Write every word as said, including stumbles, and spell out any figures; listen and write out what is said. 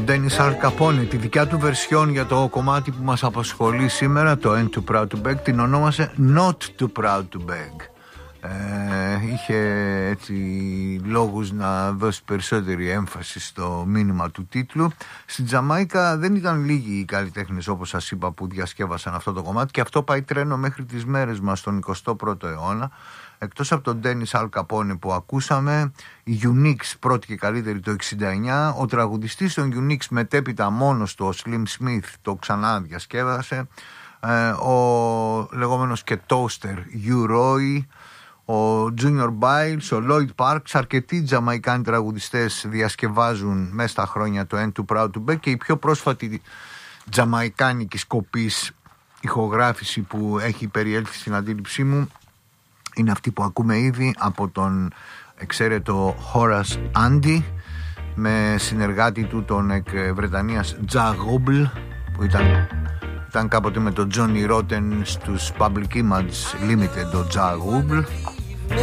τον Dennis Al Capone. Τη δικιά του βερσιόν για το κομμάτι που μας απασχολεί σήμερα, το Ain't Too Proud to Beg, την ονόμασε Not Too Proud to Beg. Ε, είχε έτσι λόγους να δώσει περισσότερη έμφαση στο μήνυμα του τίτλου. Στην Τζαμάικα δεν ήταν λίγοι οι καλλιτέχνες, όπως σας είπα, που διασκεύασαν αυτό το κομμάτι, και αυτό πάει τρένο μέχρι τις μέρες μας στον εικοστό πρώτο αιώνα. Εκτός από τον Dennis Al Capone που ακούσαμε, οι Uniques πρώτη και καλύτερη το εξήντα εννιά, ο τραγουδιστής των Uniques μετέπειτα μόνος του, ο Slim Smith, το ξανά διασκεύασε, ε, ο λεγόμενος και Toaster Hugh Roy, ο Junior Biles, ο Lloyd Parks, αρκετοί τζαμαϊκάνοι τραγουδιστές διασκευάζουν μέσα στα χρόνια το Ain't Too Proud to Beg, και η πιο πρόσφατη τζαμαϊκάνικη σκοπής ηχογράφηση που έχει περιέλθει στην αντίληψή μου είναι αυτή που ακούμε ήδη από τον εξαίρετο Horace Andy με συνεργάτη του τον εκ Βρετανίας Ja Rubel, που ήταν, ήταν κάποτε με τον Johnny Rotten στους Public Image Limited, ο Ja Rubel.